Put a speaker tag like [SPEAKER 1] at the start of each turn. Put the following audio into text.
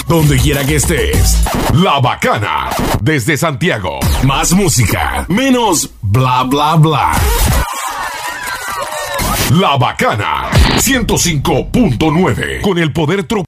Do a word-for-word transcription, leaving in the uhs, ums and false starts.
[SPEAKER 1] donde quiera que estés. La Bacana, desde Santiago. Más música, menos bla bla bla. La Bacana, ciento cinco punto nueve, con el poder tropical.